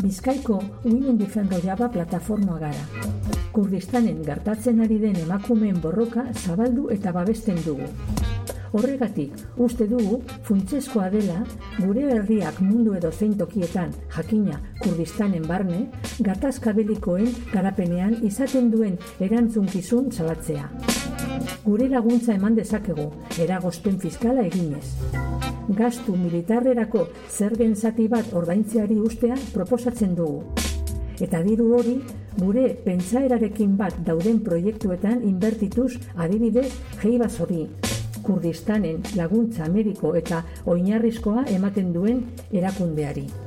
Bizkaiko Women Defend Rojava plataforma gara. Kurdistanen gertatzen ari den emakumeen borroka zabaldu eta babesten dugu. Horregatik, uste dugu funtsezkoa dela gure herriak mundu edozein tokietan, jakina Kurdistanen barne, gatazka belikoen garapenean izaten duen erantzunkizun salatzea. Gure laguntza eman dezakegu, eragozpen fiskala eginez. Gastu militarrerako zergen zati bat ordaintzeari ustea proposatzen dugu. Eta diru hori, gure pentsaerarekin bat dauden proiektuetan inbertituz adibidez Heibazori, Kurdistanen laguntza mediko eta oinarrizkoa ematen duen erakundeari.